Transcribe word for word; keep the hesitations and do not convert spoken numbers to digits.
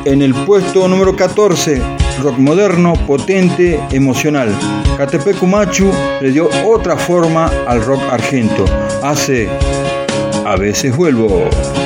En el puesto número catorce, rock moderno, potente, emocional. Catepecu Machu le dio otra forma al rock argento. Hace A veces vuelvo.